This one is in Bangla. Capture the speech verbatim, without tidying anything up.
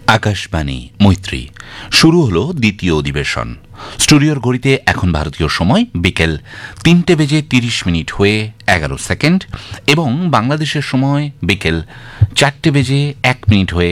আকাশবাণী মৈত্রী শুরু হলো দ্বিতীয় অধিবেশন। স্টুডিওর ঘড়িতে এখন ভারতীয় সময় বিকেল তিনটে বেজে তিরিশ মিনিট হয়ে এগারো সেকেন্ড এবং বাংলাদেশের সময় বিকেল চারটে বেজে এক মিনিট হয়ে